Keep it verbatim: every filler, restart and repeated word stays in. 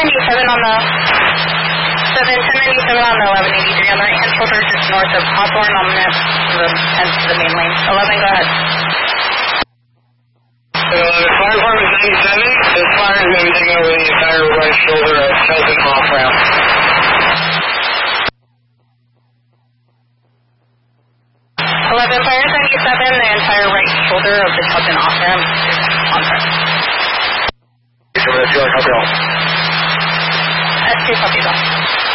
ninety-seven on the seven ten ninety-seven on the eleven eighty-three on the right hand shoulder, just north of Hawthorne on the the ten to the main lane. eleven, go ahead. So the fire department ninety-seven, this fire is going to be taking over the entire right shoulder of Shelton off ramp. eleven, fire ninety-seven, the entire right shoulder of the Shelton off ramp is on track. Coming to York, copy all. S two, copy all.